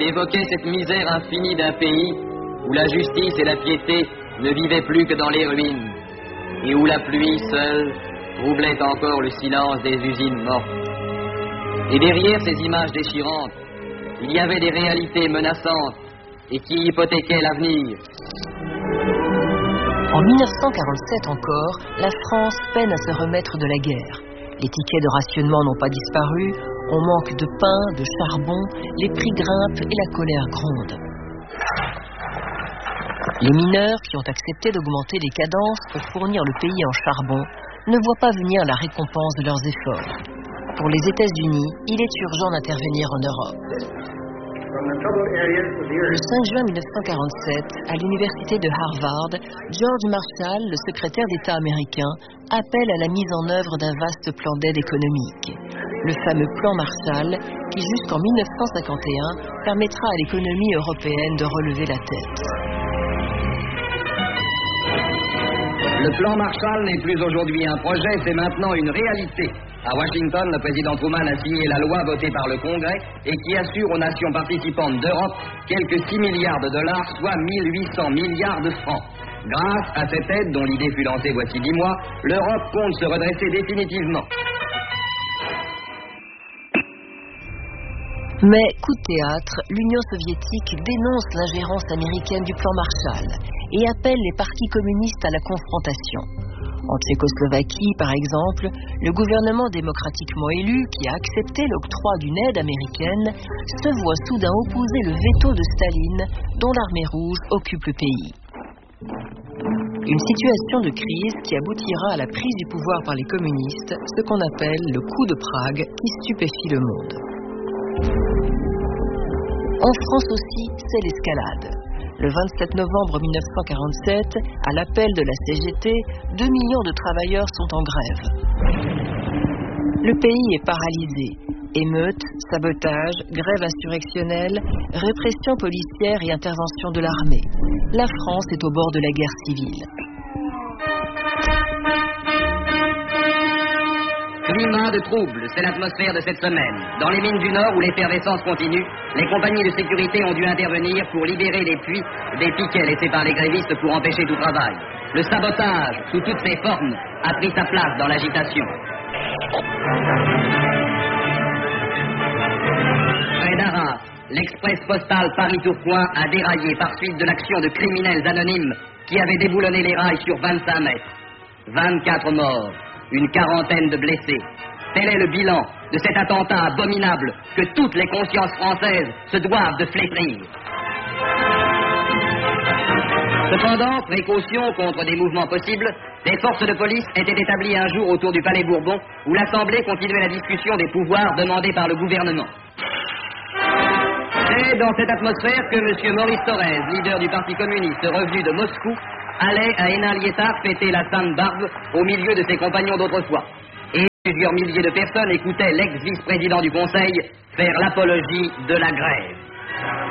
Il évoquait cette misère infinie d'un pays où la justice et la piété ne vivaient plus que dans les ruines et où la pluie seule troublait encore le silence des usines mortes. Et derrière ces images déchirantes, il y avait des réalités menaçantes et qui hypothéquaient l'avenir. En 1947 encore, la France peine à se remettre de la guerre. Les tickets de rationnement n'ont pas disparu, on manque de pain, de charbon, les prix grimpent et la colère gronde. Les mineurs qui ont accepté d'augmenter les cadences pour fournir le pays en charbon ne voient pas venir la récompense de leurs efforts. Pour les États-Unis, il est urgent d'intervenir en Europe. Le 5 juin 1947, à l'université de Harvard, George Marshall, le secrétaire d'État américain, appelle à la mise en œuvre d'un vaste plan d'aide économique. Le fameux plan Marshall, qui jusqu'en 1951 permettra à l'économie européenne de relever la tête. Le plan Marshall n'est plus aujourd'hui un projet, c'est maintenant une réalité. À Washington, le président Truman a signé la loi votée par le Congrès et qui assure aux nations participantes d'Europe quelques 6 milliards de dollars, soit 1800 milliards de francs. Grâce à cette aide, dont l'idée fut lancée voici 10 mois, l'Europe compte se redresser définitivement. Mais, coup de théâtre, l'Union soviétique dénonce l'ingérence américaine du plan Marshall et appelle les partis communistes à la confrontation. En Tchécoslovaquie, par exemple, le gouvernement démocratiquement élu, qui a accepté l'octroi d'une aide américaine, se voit soudain opposer le veto de Staline, dont l'armée rouge occupe le pays. Une situation de crise qui aboutira à la prise du pouvoir par les communistes, ce qu'on appelle le coup de Prague qui stupéfie le monde. En France aussi, c'est l'escalade. Le 27 novembre 1947, à l'appel de la CGT, 2 millions de travailleurs sont en grève. Le pays est paralysé. Émeutes, sabotages, grève insurrectionnelle, répression policière et intervention de l'armée. La France est au bord de la guerre civile. Climat de trouble, c'est l'atmosphère de cette semaine. Dans les mines du Nord où l'effervescence continue, les compagnies de sécurité ont dû intervenir pour libérer les puits des piquets laissés par les grévistes pour empêcher tout travail. Le sabotage, sous toutes ses formes, a pris sa place dans l'agitation. Près d'Arras, l'express postal Paris-Tourcoing a déraillé par suite de l'action de criminels anonymes qui avaient déboulonné les rails sur 25 mètres. 24 morts. Une quarantaine de blessés. Tel est le bilan de cet attentat abominable que toutes les consciences françaises se doivent de flétrir. Cependant, précaution contre des mouvements possibles, des forces de police étaient établies un jour autour du Palais Bourbon où l'Assemblée continuait la discussion des pouvoirs demandés par le gouvernement. C'est dans cette atmosphère que M. Maurice Thorez, leader du Parti communiste revenu de Moscou, allait à Hénin-Liétard fêter la Sainte Barbe au milieu de ses compagnons d'autrefois. Et plusieurs milliers de personnes écoutaient l'ex-vice-président du Conseil faire l'apologie de la grève.